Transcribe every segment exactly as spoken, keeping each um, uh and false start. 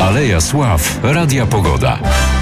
Aleja Sław Radia Pogoda.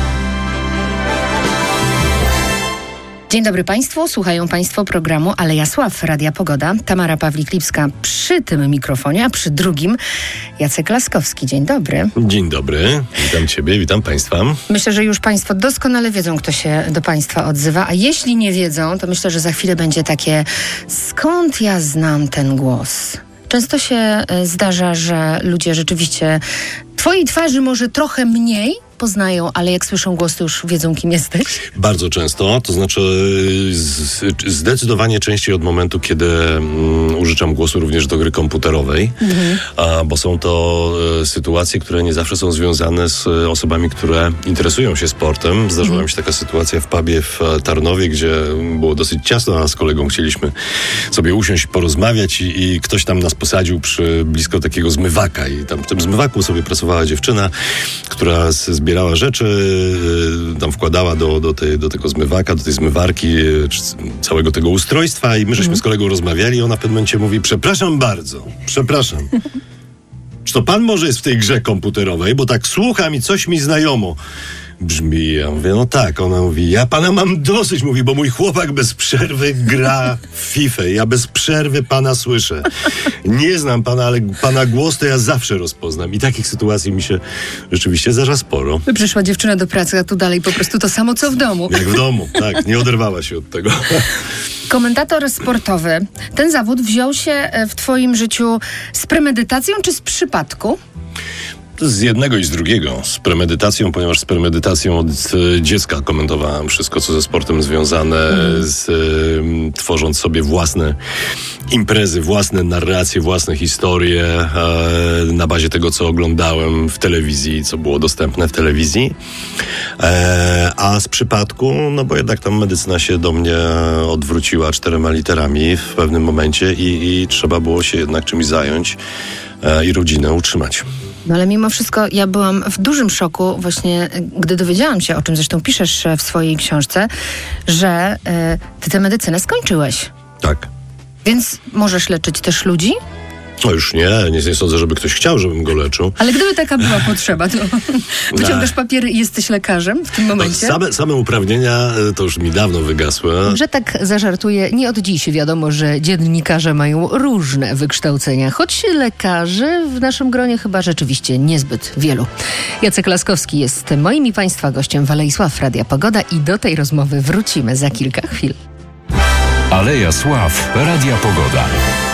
Dzień dobry Państwu, słuchają Państwo programu Aleja Sław Radia Pogoda. Tamara Pawlik-Lipska przy tym mikrofonie, a przy drugim Jacek Laskowski. Dzień dobry. Dzień dobry, witam Ciebie, witam Państwa. Myślę, że już Państwo doskonale wiedzą, kto się do Państwa odzywa, a jeśli nie wiedzą, to myślę, że za chwilę będzie takie: skąd ja znam ten głos? Często się zdarza, że ludzie rzeczywiście Twojej twarzy może trochę mniej poznają, ale jak słyszą głos, to już wiedzą, kim jesteś? Bardzo często, to znaczy z, zdecydowanie częściej od momentu, kiedy um, użyczam głosu również do gry komputerowej, mhm. a, bo są to e, sytuacje, które nie zawsze są związane z e, osobami, które interesują się sportem. Zdarzyła mhm. mi się taka sytuacja w pubie w Tarnowie, gdzie było dosyć ciasno, a z kolegą chcieliśmy sobie usiąść, porozmawiać i, i ktoś tam nas posadził przy blisko takiego zmywaka i tam w tym zmywaku sobie pracowała dziewczyna, która z zbierała rzeczy, tam wkładała do, do, tej, do tego zmywaka, do tej zmywarki, całego tego ustrojstwa i my żeśmy mm. z kolegą rozmawiali i ona w pewnym momencie mówi: przepraszam bardzo, przepraszam. Czy to pan może jest w tej grze komputerowej? Bo tak słucham i coś mi znajomo brzmi. Ja mówię, no tak. Ona mówi, ja pana mam dosyć, mówi, bo mój chłopak bez przerwy gra w fifę. Ja bez przerwy pana słyszę. Nie znam pana, ale pana głos to ja zawsze rozpoznam. I takich sytuacji mi się rzeczywiście zdarza sporo. Przyszła dziewczyna do pracy, a tu dalej po prostu to samo, co w domu. Jak w domu, tak. Nie oderwała się od tego. Komentator sportowy. Ten zawód wziął się w twoim życiu z premedytacją czy z przypadku? Z jednego i z drugiego. Z premedytacją, ponieważ z premedytacją od y, dziecka komentowałem wszystko, co ze sportem związane, mm. z, y, tworząc sobie własne imprezy, własne narracje, własne historie y, na bazie tego, co oglądałem w telewizji, co było dostępne w telewizji. E, a z przypadku, no bo jednak tam medycyna się do mnie odwróciła czterema literami w pewnym momencie i, i trzeba było się jednak czymś zająć e, i rodzinę utrzymać. No ale mimo wszystko ja byłam w dużym szoku właśnie, gdy dowiedziałam się, o czym zresztą piszesz w swojej książce, że y, ty tę medycynę skończyłeś. Tak. Więc możesz leczyć też ludzi? No już nie, nie, nie sądzę, żeby ktoś chciał, żebym go leczył. Ale gdyby taka była potrzeba, to wyciągasz papiery i jesteś lekarzem w tym momencie? No, same, same uprawnienia to już mi dawno wygasły. Że tak zażartuję, nie od dziś wiadomo, że dziennikarze mają różne wykształcenia, choć lekarzy w naszym gronie chyba rzeczywiście niezbyt wielu. Jacek Laskowski jest moim i Państwa gościem w Alei Sław Radia Pogoda i do tej rozmowy wrócimy za kilka chwil. Aleja Sław Radia Pogoda.